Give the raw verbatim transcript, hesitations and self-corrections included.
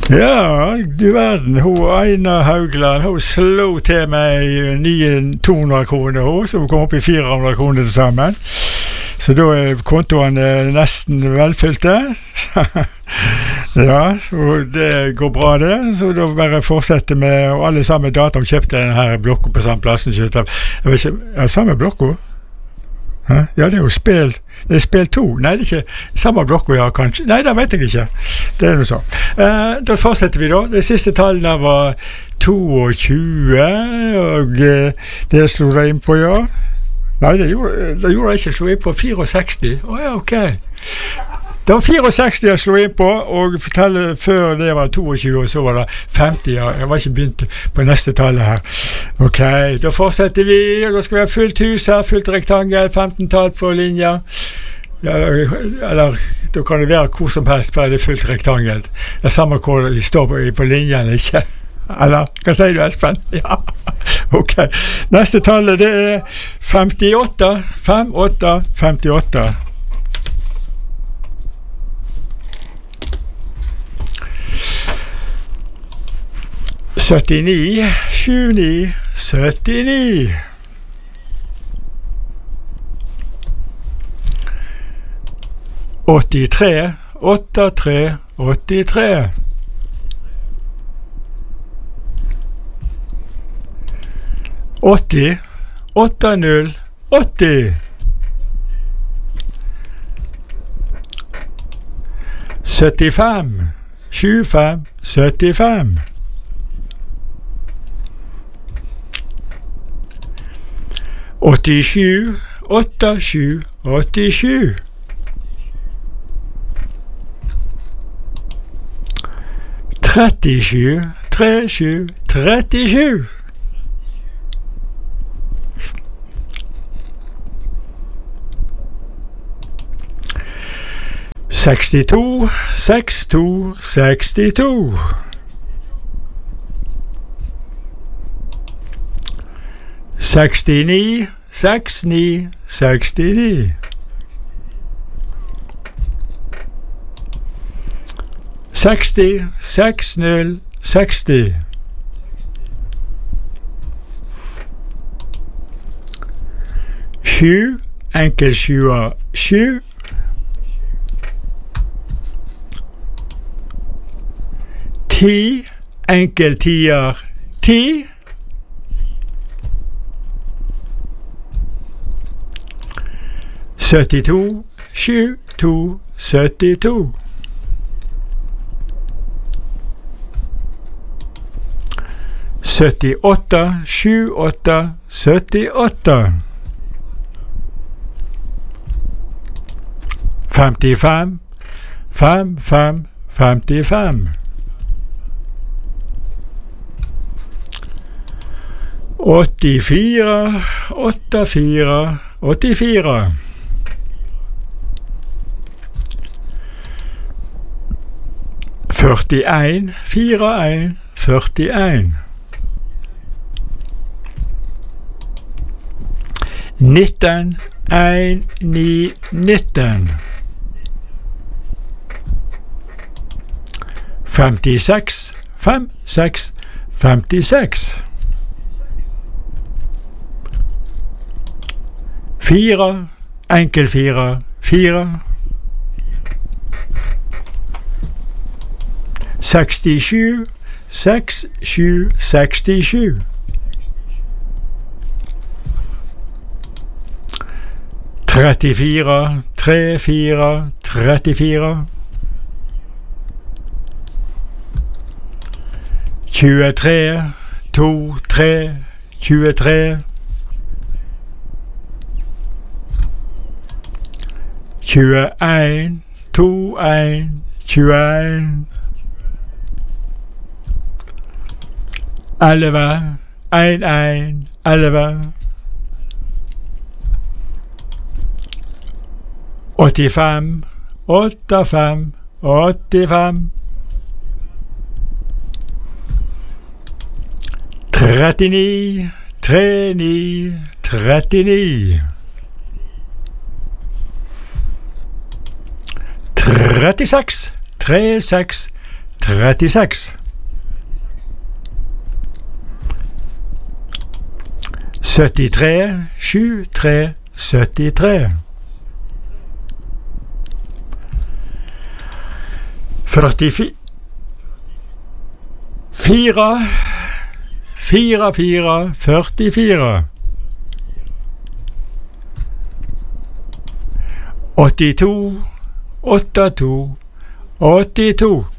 Ja, du verden, hun Aina Haugland, hun slo til meg nye to hundre kroner, hun, så hun kom opp i fire hundre kroner til sammen. Så da er kontoen nesten velfylte. Ja, og det går bra det, så da bare fortsette med, og alle sammen data, hun kjøpte denne blokka på samme plassen. Jeg vet ikke, er det samme blokka? Ja, det er jo spill, det er spill to. Nei, det er ikke samme blokk, ja, kanskje. Nei, det vet jeg ikke. Det er noe sånn. Eh, da fortsetter vi da. Det siste tallet der var tjueto, og eh, det slo jeg inn på, ja. Nei, det gjorde, det gjorde jeg ikke, slo inn på sekstifire. Å ja, ok. Det var sekstifire jeg slo inn på, og fortelle før det var tjueto, og så var det femti. Ja. Jeg var ikke begynt på neste tallet her. Ok, da fortsetter vi, og da skal vi ha fullt hus her, fullt rektangel, femten tall på linja. Ja, eller, da kan det være hvor som helst, bare det er fullt rektangel. Det er samme hvor det står på, på linjen, ikke? Eller, hva sier du, Espen? Ja, ok. Neste tallet, det er femtiåtte, femtiåtte, femtiåtte. syttini, tjueni, syttini. åttitre, åttitre, åttitre. åtti, åtti, åtti. syttifem, tjuefem, syttifem. åttisju, åttisju, åttisju. trettisju, trettisju, trettisju. sekstito, sekstito, sekstito. sekstini, sekstini, sekstini. seksti, seksti, seksti. Sju, enkel sjuer, sju. Ti, enkel tier, ti. syttito, sju, to, syttito. syttiåtte, sju, åtte, syttiåtte. femtifem, fem, fem, femtifem. åttifire, åttifire, åttifire. førtien, fireen, førtien. nitten, en, ni, nitten. femtiseks, fem, seks, femtiseks. Fire, enkel fire, fire. sekstisju, seks, sju, sekstisju. trettifire, tre, fire, trettifire. tjuetre, to, tre, tjuetre. tjueen, to, en, tjueen. elleve, en, en, elleve. åttifem, åttifem, åttifem. trettini, trettini, trettini. trettiseks, trettiseks, trettiseks. syttitre, sju, tre, syttitre. førtifire, fire, fire, fire, førtifire. åttito, åtte, to, åttito.